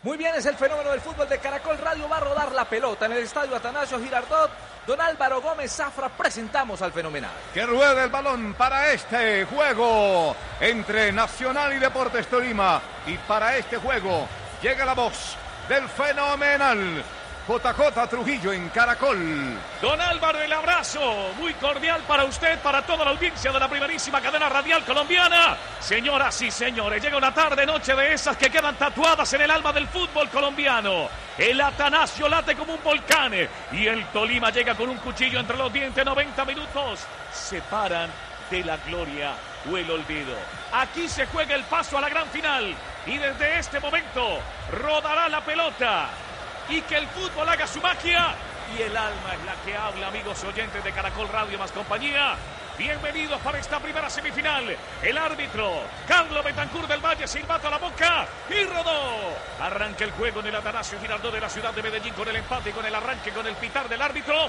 Muy bien, es el fenómeno del fútbol de Caracol Radio. Va a rodar la pelota en el estadio Atanasio Girardot. Don Álvaro Gómez Zafra, presentamos al fenomenal. Que ruede el balón para este juego entre Nacional y Deportes Tolima. Y para este juego llega la voz del fenomenal JJ Trujillo en Caracol. Don Álvaro, el abrazo muy cordial para usted, para toda la audiencia de la primerísima cadena radial colombiana. Señoras y señores, llega una tarde, noche de esas que quedan tatuadas en el alma del fútbol colombiano. El Atanasio late como un volcán y el Tolima llega con un cuchillo entre los dientes. 90 minutos separan de la gloria o el olvido. Aquí se juega el paso a la gran final y desde este momento rodará la pelota. Y que el fútbol haga su magia. Y el alma es la que habla, amigos oyentes de Caracol Radio más compañía. Bienvenidos para esta primera semifinal. El árbitro, Carlos Betancur del Valle, silbato a la boca y rodó. Arranca el juego en el Atanasio Girardot de la ciudad de Medellín con el empate y con el arranque, con el pitar del árbitro.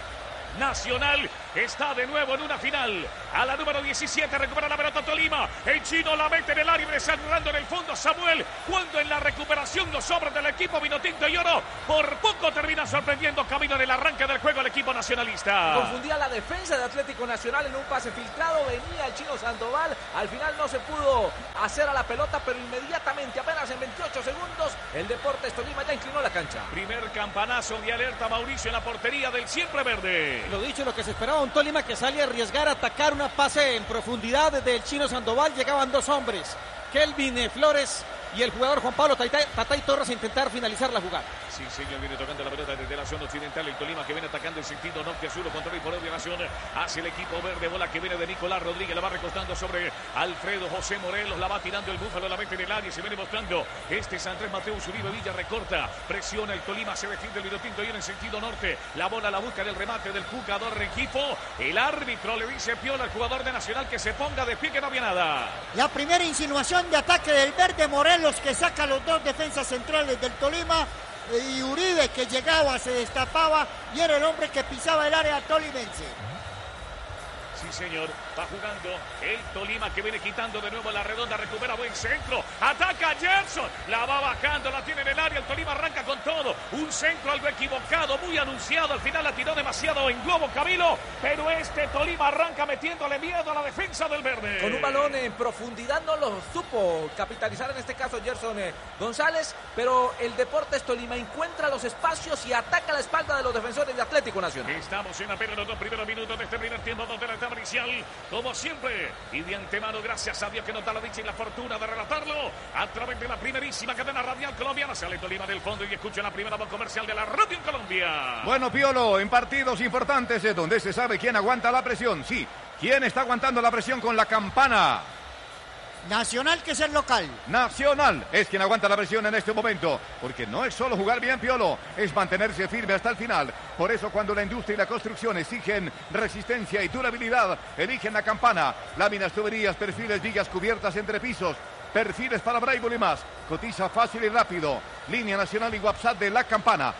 Nacional está de nuevo en una final. A la número 17 recupera la pelota Tolima. El chino la mete en el área, desarrollando en el fondo Samuel. Cuando en la recuperación los hombres del equipo Vinotinto y Oro por poco termina sorprendiendo camino en el arranque del juego el equipo nacionalista. Confundía la defensa de Atlético Nacional en un pase filtrado. Venía el chino Sandoval. Al final no se pudo hacer a la pelota, pero inmediatamente, apenas en 28 segundos, el Deportes Tolima ya inclinó la cancha. Primer campanazo de alerta, Mauricio, en la portería del siempre verde. Lo dicho, lo que se esperaba, un Tolima que sale a arriesgar a atacar una pase en profundidad desde el chino Sandoval. Llegaban dos hombres, Kelvin Flores y el jugador Juan Pablo Tatay Torres, a intentar finalizar la jugada. Sí, señor, viene tocando la pelota desde la zona occidental. El Tolima que viene atacando en sentido norte-sur, control y por obligación hacia el equipo verde. Bola que viene de Nicolás Rodríguez, la va recostando sobre Alfredo José Morelos, la va tirando el Búfalo, la mete en el área y se viene mostrando este Andrés Mateus Uribe Villa, recorta, presiona el Tolima, se defiende el Vinotinto y en sentido norte. La bola la busca en el remate del jugador Rengifo. El árbitro le dice Piola al jugador de Nacional que se ponga de pie, que no había nada. La primera insinuación de ataque del verde, Morelos que saca los dos defensas centrales del Tolima, y Uribe que llegaba, se destapaba y era el hombre que pisaba el área tolimense. Sí, señor, va jugando el Tolima que viene quitando de nuevo la redonda, recupera buen centro, ataca Gerson, la va bajando, la tiene en el área, el Tolima arranca con todo, un centro algo equivocado, muy anunciado, al final la tiró demasiado en globo Camilo, pero este Tolima arranca metiéndole miedo a la defensa del verde. Con un balón en profundidad no lo supo capitalizar en este caso Gerson González, pero el Deportes Tolima encuentra los espacios y ataca la espalda de los defensores de Atlético Nacional. Estamos en apenas los 2 primeros minutos de este primer tiempo, donde la etapa inicial, como siempre, y de antemano, gracias a Dios que nos da la dicha y la fortuna de relatarlo a través de la primerísima cadena radial colombiana. Sale Tolima del fondo y escucha la primera voz comercial de la radio en Colombia. Bueno, Piolo, en partidos importantes es donde se sabe quién aguanta la presión. Sí, quién está aguantando la presión con la campana. Nacional, que es el local. Nacional es quien aguanta la presión en este momento, porque no es solo jugar bien, Piolo, es mantenerse firme hasta el final. Por eso cuando la industria y la construcción exigen resistencia y durabilidad, eligen la campana. Láminas, tuberías, perfiles, vigas, cubiertas entre pisos, perfiles para Braille y más. Cotiza fácil y rápido. Línea nacional y WhatsApp de la campana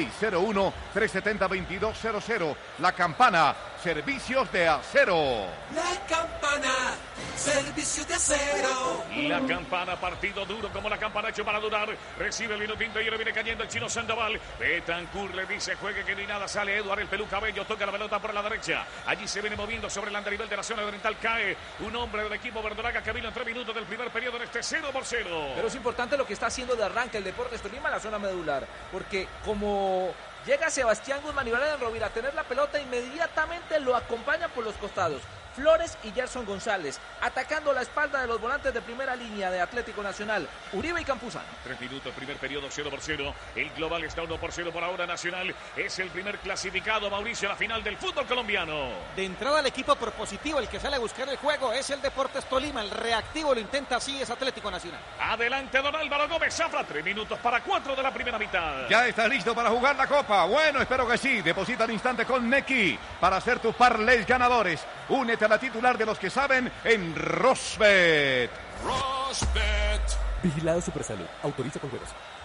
601-370-2200. La campana, servicios de acero. La campana, servicios de acero. La campana, partido duro como la campana hecho para durar. Recibe el Vinotinto y ahora viene cayendo el chino Sandoval. Betancur le dice juegue que ni nada. Sale Eduardo el Pelú Cabello, toca la pelota por la derecha. Allí se viene moviendo sobre el andarivel de la zona oriental. Cae un hombre del equipo verdolaga que vino en 3 minutos del primer periodo en este 0-0. Pero es importante lo que está haciendo de arranque el Deportes Tolima en la zona medular, porque como llega Sebastián Guzmán y Brian Rovira a tener la pelota, inmediatamente lo acompaña por los costados Flores y Gerson González, atacando la espalda de los volantes de primera línea de Atlético Nacional, Uribe y Campuzano. 3 minutos, primer periodo, 0-0. El global está 1-0 por ahora. Nacional es el primer clasificado, Mauricio, a la final del fútbol colombiano. De entrada el equipo propositivo, el que sale a buscar el juego, es el Deportes Tolima. El reactivo lo intenta, así es Atlético Nacional. Adelante don Álvaro Gómez Zafra, 3 minutos para 4 de la primera mitad. ¿Ya estás listo para jugar la Copa? Bueno, espero que sí. Deposita al instante con Nequi para hacer tus parlays ganadores. Únete a la titular de los que saben en Rosbet. Rosbet. Vigilado Supersalud. Autoriza con juegos.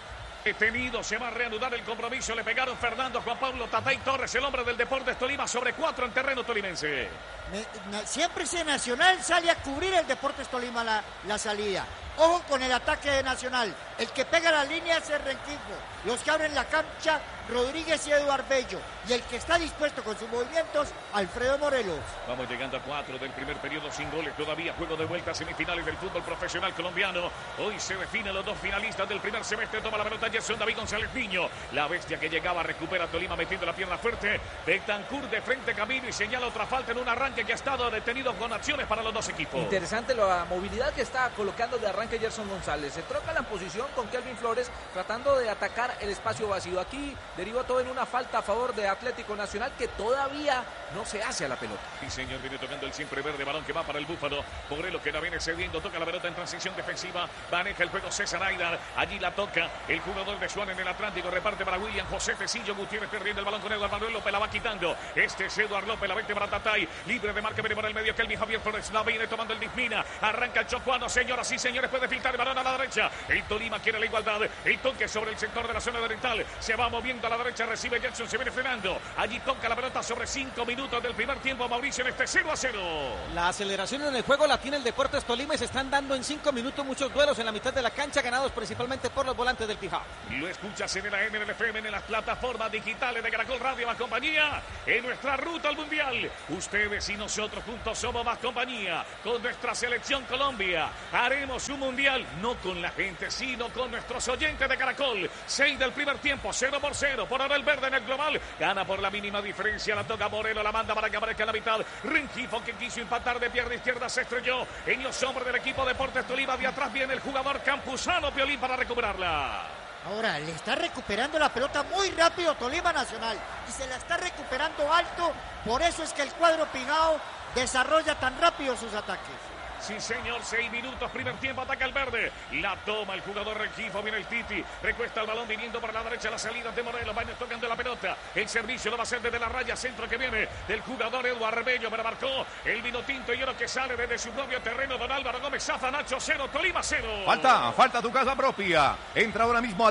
Detenido, se va a reanudar el compromiso. Le pegaron Fernando, Juan Pablo, Tatay Torres, el hombre del Deportes Tolima, sobre 4 en terreno tolimense. Siempre ese Nacional sale a cubrir el Deportes Tolima la salida. Ojo con el ataque de Nacional. El que pega la línea es el Rengifo. Los que abren la cancha, Rodríguez y Eduard Bello. Y el que está dispuesto con sus movimientos, Alfredo Morelos. Vamos llegando a 4 del primer periodo sin goles todavía. Juego de vuelta a semifinales del fútbol profesional colombiano. Hoy se definen los 2 finalistas del primer semestre. Toma la pelota Gerson David González Niño. La bestia que llegaba recupera Tolima metiendo la pierna fuerte. Betancourt de frente camino y señala otra falta en un arranque que ha estado detenido con acciones para los 2 equipos. Interesante la movilidad que está colocando de arranque Gerson González. Se troca la posición con Kelvin Flores tratando de atacar el espacio vacío. Aquí derivó todo en una falta a favor de Atlético Nacional que todavía no se hace a la pelota. Sí, señor, viene tocando el siempre verde balón que va para el Búfalo. Morelos que la viene cediendo, toca la pelota en transición defensiva. Maneja el juego César Aidar. Allí la toca el jugador de Suárez en el Atlántico. Reparte para William José Tecillo Gutiérrez perdiendo el balón con Eduardo Manuel López. La va quitando. Este es Eduardo López, la 20 para Tatay. Libre de marca, viene por el medio. Kelvin Javier Flores la viene tomando el Dismina. Arranca el chocuano, señoras y señores. Puede filtrar el balón a la derecha. El Tolima quiere la igualdad. El toque sobre el sector de la zona oriental. Se va moviendo a la derecha. Recibe Jackson. Se viene frenando. Allí toca la pelota sobre 5 minutos del primer tiempo. Mauricio en este 0-0. La aceleración en el juego la tiene el Deportes Tolima y se están dando en 5 minutos muchos duelos en la mitad de la cancha, ganados principalmente por los volantes del Pijao. Lo escuchas en el AM, en el FM, en las plataformas digitales de Caracol Radio Más Compañía, en nuestra ruta al Mundial. Ustedes y nosotros juntos somos Más Compañía. Con nuestra selección Colombia haremos un Mundial, no con la gente, sino con nuestros oyentes de Caracol. 6 del primer tiempo, 0-0. Por ahora el verde en el global. Gana por la mínima diferencia. La toca Morelos, la manda para que aparezca en la mitad. Rengifo que quiso empatar de pierna izquierda se estrelló en los hombros del equipo Deportes Tolima. De atrás viene el jugador Campuzano Piolín para recuperarla. Ahora le está recuperando la pelota muy rápido Tolima Nacional y se la está recuperando alto. Por eso es que el cuadro Pijao desarrolla tan rápido sus ataques. Sí, señor, 6 minutos, primer tiempo, ataca el verde. La toma el jugador Rengifo, viene el Titi. Recuesta el balón, viniendo por la derecha, la salida de Morelos. Van tocando la pelota. El servicio lo va a hacer desde la raya, centro que viene del jugador Eduardo Bello. Pero marcó el vino tinto y oro que sale desde su propio terreno. Don Álvaro Gómez Zafa, Nacho 0, Tolima 0. Falta tu casa propia. Entra ahora mismo a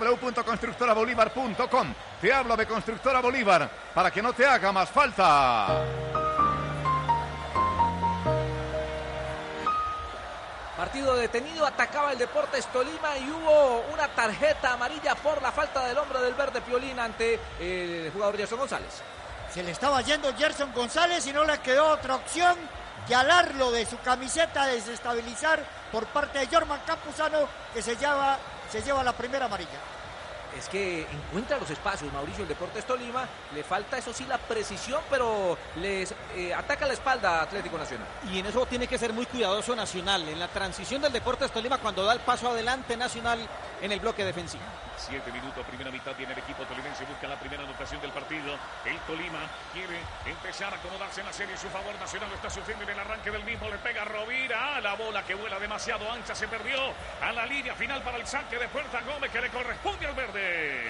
www.constructorabolívar.com. Te hablo de Constructora Bolívar para que no te haga más falta. Partido detenido, atacaba el Deportes Tolima y hubo una tarjeta amarilla por la falta del hombre del verde Piolín ante el jugador Gerson González. Se le estaba yendo Gerson González y no le quedó otra opción que alarlo de su camiseta, desestabilizar por parte de Jorman Campuzano, que se lleva la primera amarilla. Es que encuentra los espacios, Mauricio, el Deportes Tolima. Le falta, eso sí, la precisión, pero les ataca la espalda a Atlético Nacional. Y en eso tiene que ser muy cuidadoso Nacional. En la transición del Deportes Tolima, cuando da el paso adelante Nacional en el bloque defensivo. 7 minutos, primera mitad, tiene el equipo tolimense, busca la primera anotación del partido. El Tolima quiere empezar a acomodarse en la serie en su favor. Nacional lo está sufriendo en el arranque del mismo. Le pega Rovira, la bola que vuela demasiado ancha, se perdió a la línea final para el saque de Puerta Gómez, que le corresponde al verde.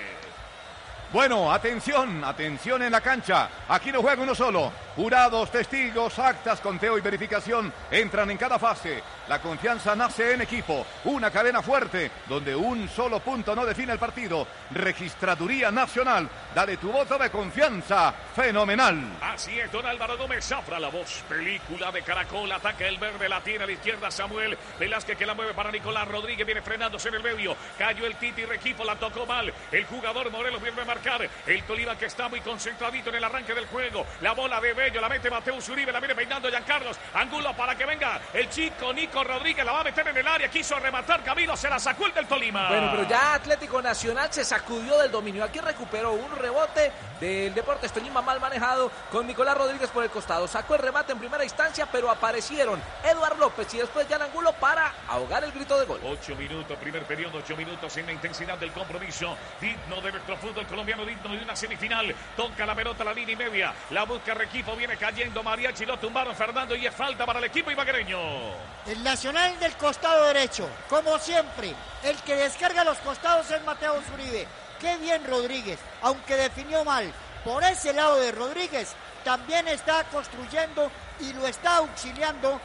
Bueno, atención en la cancha. Aquí no juega uno solo. Jurados, testigos, actas, conteo y verificación entran en cada fase. La confianza nace en equipo. Una cadena fuerte donde un solo punto no define el partido. Registraduría Nacional. Dale tu voto de confianza. Fenomenal. Así es, don Álvaro Gómez Zafra, la voz. Película de Caracol. Ataca el verde, la tiene a la izquierda Samuel Velázquez, que la mueve para Nicolás Rodríguez. Viene frenándose en el medio. Cayó el Titi Rengifo, la tocó mal. El jugador Morelos viene a marcar. El Tolima que está muy concentradito en el arranque del juego. La bola de Bello, la mete Mateus Uribe, la viene peinando Giancarlos Angulo para que venga el chico Nico Rodríguez, la va a meter en el área, quiso rematar Camilo, se la sacó el del Tolima. Bueno, pero ya Atlético Nacional se sacudió del dominio. Aquí recuperó un rebote del Deportes Tolima mal manejado con Nicolás Rodríguez por el costado. Sacó el remate en primera instancia, pero aparecieron Eduardo López y después Jan Angulo para ahogar el grito de gol. 8 minutos, primer periodo, 8 minutos en la intensidad del compromiso. Digno de nuestro fútbol colombiano, digno de una semifinal. Toca la pelota a la línea y media. La busca Rengifo, viene cayendo Mariachi, lo tumbaron Fernando y es falta para el equipo ibaguereño. El Nacional del costado derecho, como siempre. El que descarga los costados es Mateus Uribe. Qué bien Rodríguez, aunque definió mal. Por ese lado de Rodríguez también está construyendo y lo está auxiliando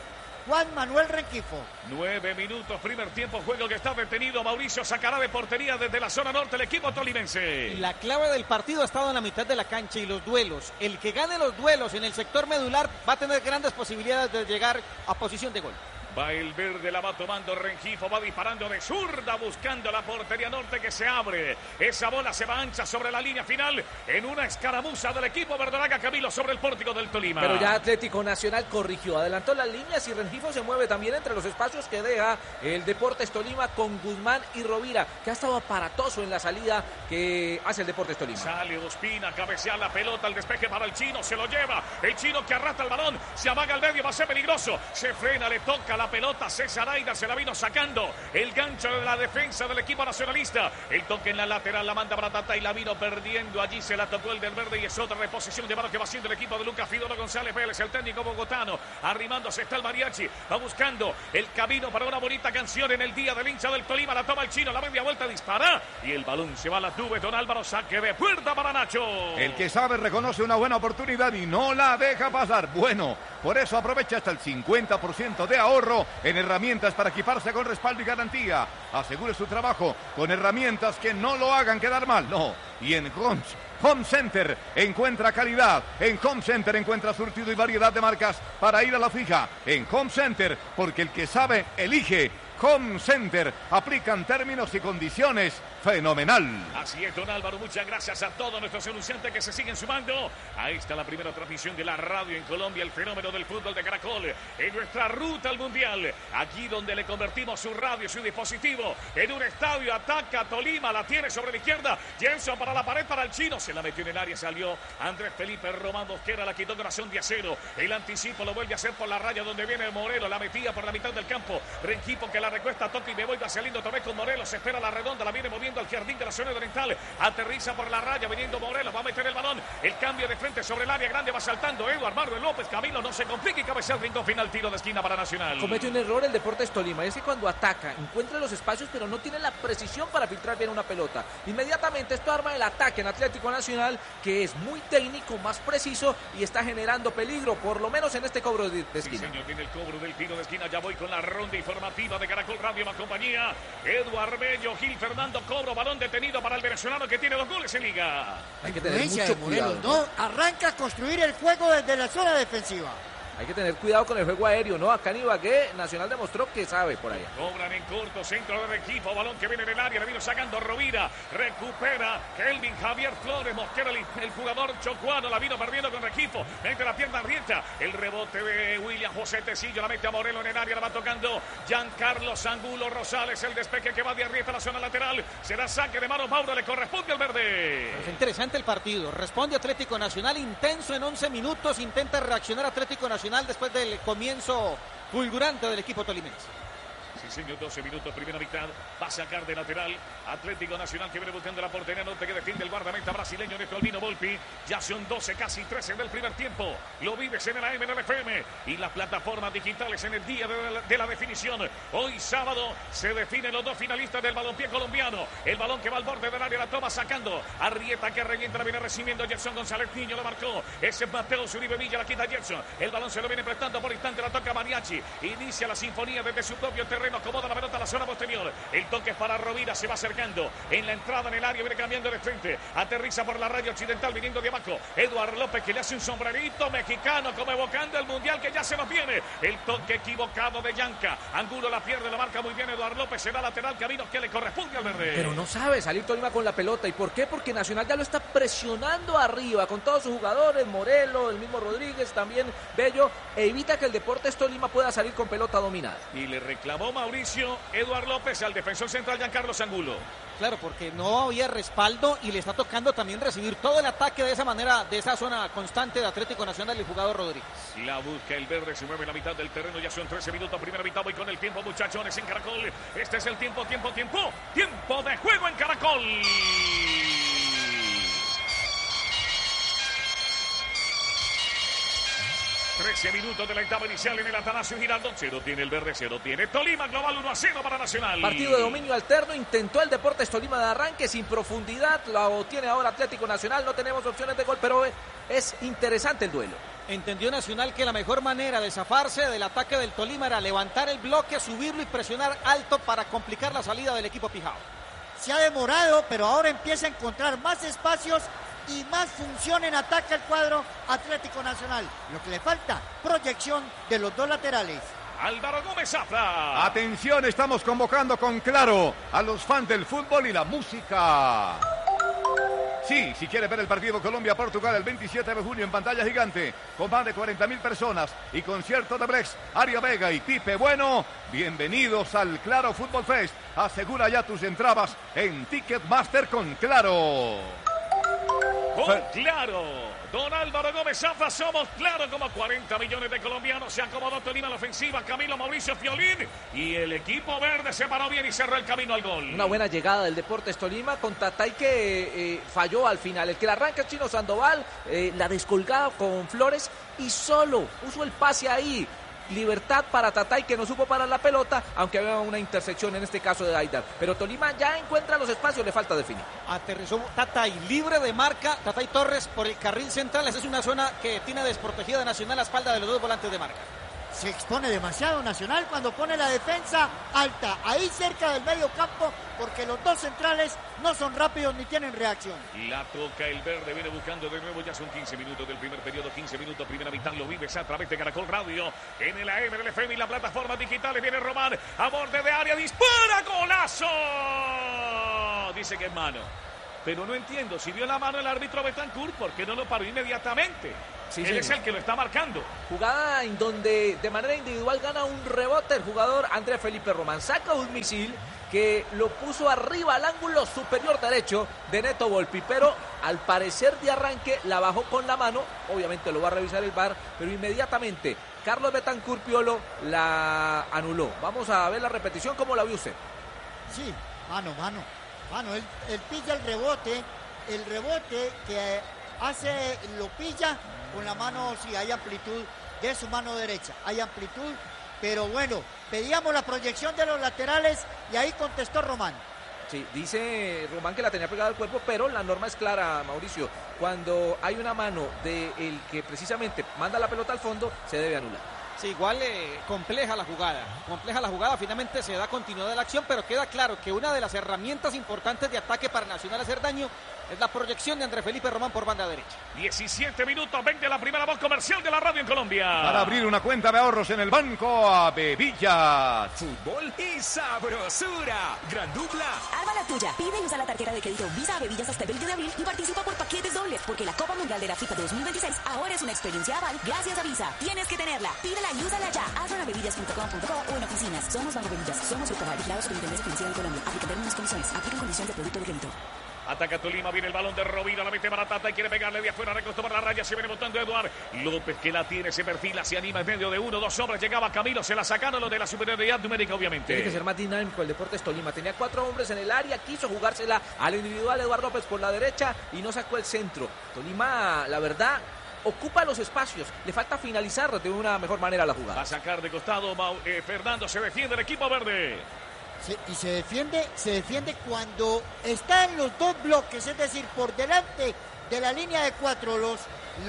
Juan Manuel Rengifo. 9 minutos, primer tiempo, juego que está detenido. Mauricio sacará de portería desde la zona norte el equipo tolimense. La clave del partido ha estado en la mitad de la cancha y los duelos. El que gane los duelos en el sector medular va a tener grandes posibilidades de llegar a posición de gol. Va el verde, la va tomando Rengifo, va disparando de zurda, buscando la portería norte que se abre. Esa bola se va ancha sobre la línea final en una escaramuza del equipo verdolaga, Camilo, sobre el pórtico del Tolima. Pero ya Atlético Nacional corrigió, adelantó las líneas y Rengifo se mueve también entre los espacios que deja el Deportes Tolima con Guzmán y Rovira, que ha estado aparatoso en la salida que hace el Deportes Tolima. Sale Ospina, cabecea la pelota, el despeje para el chino, se lo lleva. El chino que arrastra el balón, se amaga al medio, va a ser peligroso. Se frena, le toca la pelota, César Aida se la vino sacando. El gancho de la defensa del equipo nacionalista. El toque en la lateral, la manda Bratata y la vino perdiendo. Allí se la tocó el del verde y es otra reposición de balón que va haciendo el equipo de Lucas Fidoro González Vélez, el técnico bogotano. Arrimándose está el mariachi, va buscando el camino para una bonita canción en el día del hincha del Tolima. La toma el chino, la media vuelta, dispara y el balón se va a la tuve. Don Álvaro, saque de puerta para Nacho. El que sabe reconoce una buena oportunidad y no la deja pasar. Bueno, por eso aprovecha hasta el 50% de ahorro en herramientas para equiparse con respaldo y garantía. Asegure su trabajo con herramientas que no lo hagan quedar mal. No, y en Home Center encuentra calidad. En Home Center encuentra surtido y variedad de marcas para ir a la fija. En Home Center, porque el que sabe, elige. Home Center, aplican términos y condiciones. Fenomenal. Así es, don Álvaro, muchas gracias a todos nuestros anunciantes que se siguen sumando. Ahí está la primera transmisión de la radio en Colombia, el fenómeno del fútbol de Caracol, en nuestra ruta al Mundial, aquí donde le convertimos su radio, su dispositivo, en un estadio. Ataca Tolima, la tiene sobre la izquierda, Jenson para la pared, para el chino, se la metió en el área, salió Andrés Felipe Román Mosquera, la quitó corazón de acero, el anticipo lo vuelve a hacer por la raya donde viene Morelos, la metía por la mitad del campo, Rengifo que la recuesta, toca y me vuelve saliendo otra vez con Morelos, se espera la redonda, la viene moviendo al jardín de la zona oriental, aterriza por la raya, viniendo Morelos, va a meter el balón, el cambio de frente sobre el área grande, va saltando Eduardo Manuel López, Camilo, no se complique y cabecea el rincón final, tiro de esquina para Nacional. Comete un error el Deportes Tolima, es que cuando ataca, encuentra los espacios, pero no tiene la precisión para filtrar bien una pelota. Inmediatamente esto arma el ataque en Atlético Nacional, que es muy técnico, más preciso y está generando peligro, por lo menos en este cobro de esquina. Sí, señor, tiene el cobro del tiro de esquina, ya voy con la ronda informativa de Caracol Radio más compañía. Eduardo Bello, Gil Fernando, cobro, balón detenido para el venezolano que tiene 2 goles en liga. Hay que tener mucho de Morelos, cuidado. ¿no? Arranca a construir el juego desde la zona defensiva. Hay que tener cuidado con el juego aéreo, ¿no? Acá en Ibagué, Nacional demostró que sabe por allá. Cobran en corto, centro del equipo, balón que viene en el área, le vino sacando Rovira, recupera Kelvin Javier Flores, Mosquera, el jugador chocuano, la vino perdiendo con Rengifo, mete la pierna arrieta, el rebote de William José Tecillo, la mete a Morelo en el área, la va tocando Giancarlo Angulo Rosales, el despeje que va de arrieta a la zona lateral, será saque de mano, Mauro, le corresponde al verde. Es interesante el partido, responde Atlético Nacional, intenso en 11 minutos, intenta reaccionar Atlético Nacional después del comienzo fulgurante del equipo tolimense. Sí, señor, 12 minutos, primera mitad, va a sacar de lateral Atlético Nacional que viene buscando la portería norte que defiende el guardameta brasileño Néstor Albino Volpi. Ya son 12, casi 13 del primer tiempo. Lo vives en el AM, en el FM y las plataformas digitales en el día de la definición. Hoy sábado se definen los 2 finalistas del balompié colombiano. El balón que va al borde del área, la toma sacando Arrieta que revienta, la viene recibiendo Gerson González Niño, lo marcó. Ese es Mateo Uribe Villa, la quita Gerson. El balón se lo viene prestando por instante, la toca Mariachi. Inicia la sinfonía desde su propio terreno, acomoda la pelota a la zona posterior. El toque es para Rovira, se va acercando en la entrada en el área, viene cambiando de frente, aterriza por la raya occidental viniendo de abajo. Eduardo López que le hace un sombrerito mexicano como evocando el mundial que ya se nos viene. El toque equivocado de Yanca, Angulo la pierde, la marca muy bien Eduardo López, será lateral, camino que le corresponde al verde. Pero no sabe salir Tolima con la pelota. ¿Y por qué? Porque Nacional ya lo está presionando arriba con todos sus jugadores, Morelos, el mismo Rodríguez, también Bello, e evita que el Deportes Tolima pueda salir con pelota dominada. Y le reclamó Mauricio Eduardo López al defensor central Giancarlo Angulo. Claro, porque no había respaldo y le está tocando también recibir todo el ataque de esa manera, de esa zona constante de Atlético Nacional, el jugador Rodríguez. La busca el verde, se mueve en la mitad del terreno, ya son 13 minutos, primera mitad, voy con el tiempo, muchachones, en Caracol. Este es el tiempo de juego en Caracol. 13 minutos de la etapa inicial en el Atanasio Girardot. 0 tiene el verde, 0 tiene Tolima. Global 1-0 para Nacional. Partido de dominio alterno. Intentó el Deportes Tolima de arranque sin profundidad. Lo tiene ahora Atlético Nacional. No tenemos opciones de gol, pero es interesante el duelo. Entendió Nacional que la mejor manera de zafarse del ataque del Tolima era levantar el bloque, subirlo y presionar alto para complicar la salida del equipo pijao. Se ha demorado, pero ahora empieza a encontrar más espacios y más función en ataque al cuadro Atlético Nacional. Lo que le falta, proyección de los dos laterales. Álvaro Gómez Zafra. Atención, estamos convocando con Claro a los fans del fútbol y la música. Sí, si quieres ver el partido Colombia-Portugal el 27 de junio en pantalla gigante, con más de 40.000 personas y concierto de Brex, Aria Vega y Pipe Bueno, bienvenidos al Claro Fútbol Fest. Asegura ya tus entradas en Ticketmaster con Claro. Con Claro, don Álvaro Gómez Zafra, somos Claro, como 40 millones de colombianos. Se acomodó Tolima en la ofensiva, Camilo Mauricio Fiolín, y el equipo verde se paró bien y cerró el camino al gol. Una buena llegada del Deportes Tolima con Tatay que falló al final. El que la arranca es Chino Sandoval, la descolgada con Flores y solo puso el pase ahí. Libertad para Tatay, que no supo parar la pelota, aunque había una intersección en este caso de Aidar. Pero Tolima ya encuentra los espacios, le falta definir. Aterrizó Tatay, libre de marca, Tatay Torres por el carril central. Esa es una zona que tiene desprotegida Nacional a espalda de los dos volantes de marca. Se expone demasiado Nacional cuando pone la defensa alta, ahí cerca del medio campo, porque los dos centrales no son rápidos ni tienen reacción. La toca el verde, viene buscando de nuevo, ya son 15 minutos del primer periodo, 15 minutos, primera mitad, lo vives a través de Caracol Radio, en el AM del FM y la plataforma digitales. Viene Román, a borde de área, dispara, golazo. Dice que es mano. Pero no entiendo, si vio la mano el árbitro Betancourt, ¿por qué no lo paró inmediatamente? Sí, Él señor. es el que lo está marcando. Jugada en donde de manera individual gana un rebote el jugador Andrés Felipe Román. Saca un misil que lo puso arriba al ángulo superior derecho de Neto Volpi, pero al parecer de arranque la bajó con la mano. Obviamente lo va a revisar el VAR, pero inmediatamente Carlos Betancourt Piolo la anuló. Vamos a ver la repetición, ¿cómo la vio usted? Sí, mano, él pilla el rebote que hace, lo pilla con la mano, sí, hay amplitud de su mano derecha, hay amplitud, pero bueno, pedíamos la proyección de los laterales y ahí contestó Román. Sí, dice Román que la tenía pegada al cuerpo, pero la norma es clara, Mauricio. Cuando hay una mano del que precisamente manda la pelota al fondo, se debe anular. Sí, igual compleja la jugada, finalmente se da continuidad a la acción, pero queda claro que una de las herramientas importantes de ataque para Nacional hacer daño es la proyección de Andrés Felipe Román por banda derecha. 17 minutos, 20 la primera voz comercial de la radio en Colombia. Para abrir una cuenta de ahorros en el banco Avevillas. Fútbol y sabrosura. Gran dupla. Arma la tuya. Pide y usa la tarjeta de crédito Visa Avevillas hasta el 20 de abril y participa por paquetes dobles, porque la Copa Mundial de la FIFA 2026 ahora es una experiencia aval gracias a Visa. Tienes que tenerla. Pídela y úsala ya. Hazlo en avevillas.com.co o en oficinas. Somos Banco Avevillas. Somos Grupo Vigilados Superintendencia Financiera de Colombia. Aplica términos y condiciones. Aplican condiciones de producto de crédito. Ataca Tolima, viene el balón de Rovira, la mete para Tata y quiere pegarle de afuera, recostó por la raya, se viene botando Eduard López, que la tiene, se perfila, se anima en medio de uno, dos hombres, llegaba Camilo, se la sacaron los de la superioridad numérica, obviamente. Tiene que ser más dinámico el Deportes Tolima. Tenía 4 hombres en el área, quiso jugársela al individual Eduard López por la derecha y no sacó el centro. Tolima, la verdad, ocupa los espacios, le falta finalizar de una mejor manera la jugada. Va a sacar de costado Fernando, se defiende el equipo verde. Y se defiende cuando está en los dos bloques, es decir, por delante de la línea de 4, los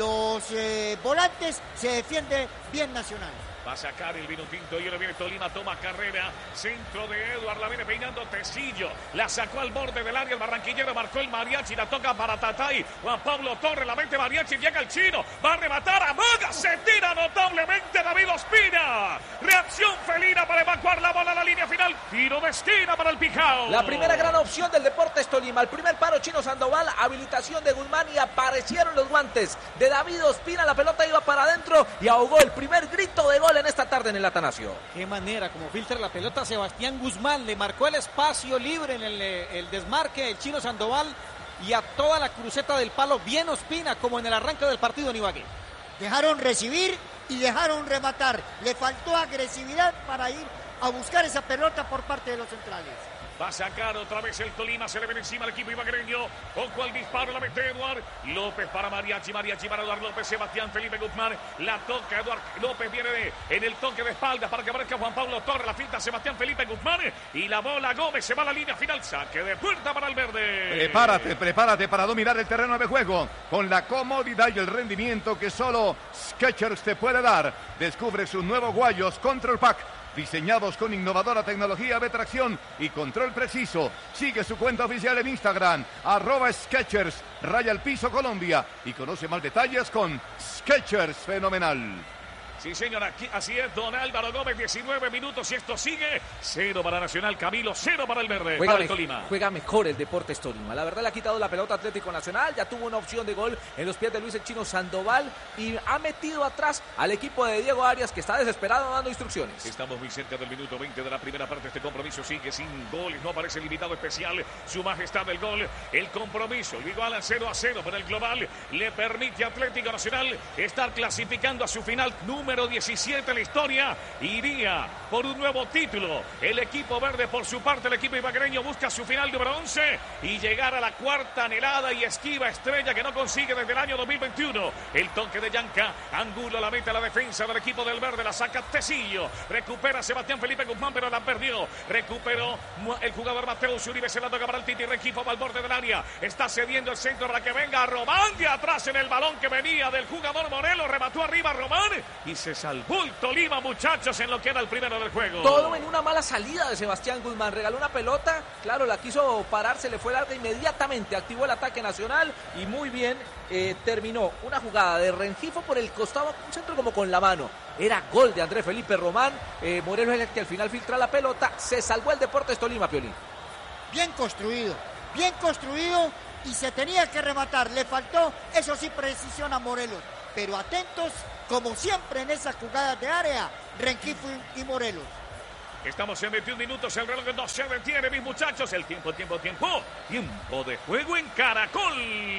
volantes, se defiende bien Nacional. Va a sacar el vino tinto y ahora viene Tolima, toma carrera, centro de Eduard, la viene peinando Tecillo, la sacó al borde del área, el barranquillero marcó el mariachi, la toca para Tatay, Juan Pablo Torres, la mete mariachi, llega el chino, va a rematar, amaga, se tira notablemente David Ospina, reacción felina para evacuar la bola a la línea final, tiro de esquina para el Pijao. La primera gran opción del Deportes Tolima, el primer paro Chino Sandoval, habilitación de Guzmán y aparecieron los guantes de David Ospina, la pelota iba para adentro y ahogó el primer grito de gol en esta tarde en el Atanasio. Qué manera, como filtra la pelota Sebastián Guzmán, le marcó el espacio libre en el desmarque del Chino Sandoval y a toda la cruceta del palo bien Ospina, como en el arranque del partido en Ibagué. Dejaron recibir y dejaron rematar, le faltó agresividad para ir a buscar esa pelota por parte de los centrales. Va a sacar otra vez el Tolima. Se le viene encima al equipo ibaguereño. Ojo al disparo. La mete Eduard López para Mariachi. Mariachi para Eduard López. Sebastián Felipe Guzmán. La toca Eduard López. Viene en el toque de espalda para que aparezca Juan Pablo Torres. La finta Sebastián Felipe Guzmán. Y la bola Gómez. Se va a la línea final. Saque de puerta para el verde. Prepárate para dominar el terreno de juego con la comodidad y el rendimiento que solo Skechers te puede dar. Descubre sus nuevos guayos Control Pack, diseñados con innovadora tecnología de tracción y control preciso. Sigue su cuenta oficial en Instagram, @Skechers, _Colombia, y conoce más detalles con Skechers Fenomenal. Sí, señor, aquí, así es, don Álvaro Gómez, 19 minutos y esto sigue. 0 para Nacional, Camilo, 0 para el verde, para el Tolima. Juega mejor el Deportes Tolima. La verdad le ha quitado la pelota Atlético Nacional, ya tuvo una opción de gol en los pies de Luis el Chino Sandoval y ha metido atrás al equipo de Diego Arias, que está desesperado dando instrucciones. Estamos muy cerca del minuto 20 de la primera parte. Este compromiso sigue sin goles, no aparece el invitado especial, su majestad del gol. El compromiso lo iguala 0-0, pero el global le permite a Atlético Nacional estar clasificando a su final número 17 en la historia. Iría por un nuevo título. El equipo verde, por su parte, el equipo ibaguereño busca su final número 11 y llegar a la cuarta anhelada y esquiva estrella que no consigue desde el año 2021. El toque de Yanca, Angulo la mete a la defensa del equipo del verde, la saca Tecillo, recupera Sebastián Felipe Guzmán, pero la perdió. Recuperó el jugador Mateus Uribe, se la toca para el Titi Rengifo, va al borde del área, está cediendo el centro para que venga Román de atrás en el balón que venía del jugador Morelos, remató arriba Román y se salvó el Tolima, muchachos, en lo que era el primero del juego. Todo en una mala salida de Sebastián Guzmán. Regaló una pelota, claro, la quiso parar, se le fue larga, inmediatamente activó el ataque nacional y muy bien terminó una jugada de Rengifo por el costado, un centro como con la mano. Era gol de Andrés Felipe Román. Morelos es el que al final filtra la pelota. Se salvó el Deportes Tolima, Piolín. Bien construido y se tenía que rematar. Le faltó, eso sí, precisión a Morelos. Pero atentos, como siempre en esas jugadas de área, Rengifo y Morelos. Estamos en 21 minutos, el reloj no se detiene, mis muchachos. El tiempo de juego en Caracol.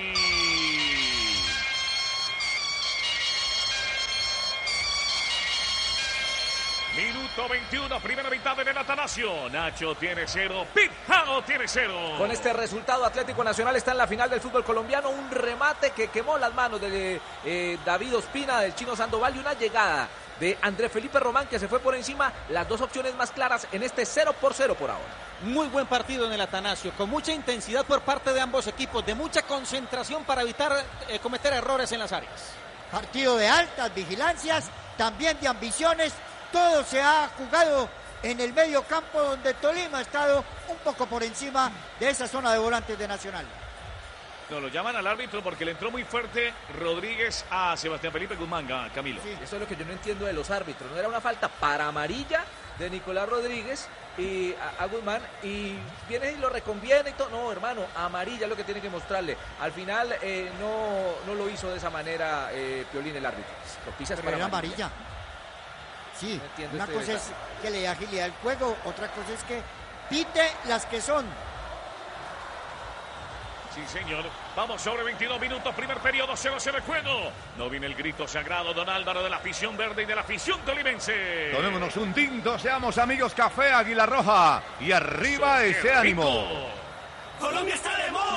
Minuto 21, primera mitad de Atanasio. Nacho tiene 0, Pijano tiene 0. Con este resultado, Atlético Nacional está en la final del fútbol colombiano. Un remate que quemó las manos de David Ospina, del Chino Sandoval, y una llegada de Andrés Felipe Román que se fue por encima. Las dos opciones más claras en este 0-0 por ahora. Muy buen partido en el Atanasio, con mucha intensidad por parte de ambos equipos, de mucha concentración para evitar cometer errores en las áreas. Partido de altas vigilancias, también de ambiciones. Todo se ha jugado en el medio campo, donde Tolima ha estado un poco por encima de esa zona de volantes de Nacional. No, lo llaman al árbitro porque le entró muy fuerte Rodríguez a Sebastián Felipe Guzmán, Camilo. Sí, eso es lo que yo no entiendo de los árbitros. No era una falta para amarilla de Nicolás Rodríguez y a Guzmán, y viene y lo reconviene y todo. No, hermano, amarilla es lo que tiene que mostrarle. Al final no lo hizo de esa manera Piolín, el árbitro. Lo pisas para amarilla. Sí, no una cosa es que le dé agilidad al juego, otra cosa es que pite las que son. Sí, señor. Vamos sobre 22 minutos, primer periodo, 0-0 el juego. No viene el grito sagrado, don Álvaro, de la afición verde y de la afición tolimense. Tomémonos un tinto, seamos amigos, café Águila Roja. Y arriba ese ánimo. Colombia está de moda.